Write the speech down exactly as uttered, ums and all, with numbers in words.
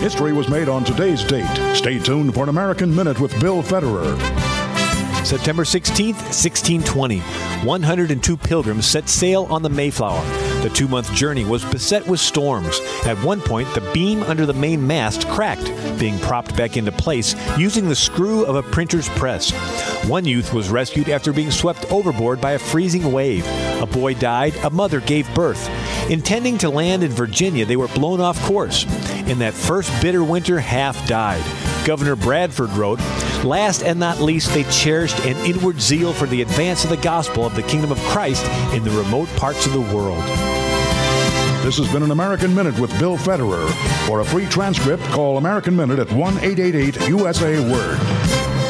History was made on today's date. Stay tuned for an American Minute with Bill Federer. September sixteenth, sixteen twenty, one hundred two pilgrims set sail on the Mayflower. The two-month journey was beset with storms. At one point, the beam under the main mast cracked, being propped back into place using the screw of a printer's press. One youth was rescued after being swept overboard by a freezing wave. A boy died. A mother gave birth. Intending to land in Virginia, they were blown off course. In that first bitter winter, half died. Governor Bradford wrote, "Last and not least, they cherished an inward zeal for the advance of the gospel of the kingdom of Christ in the remote parts of the world." This has been an American Minute with Bill Federer. For a free transcript, call American Minute at one eight eight eight U S A Word.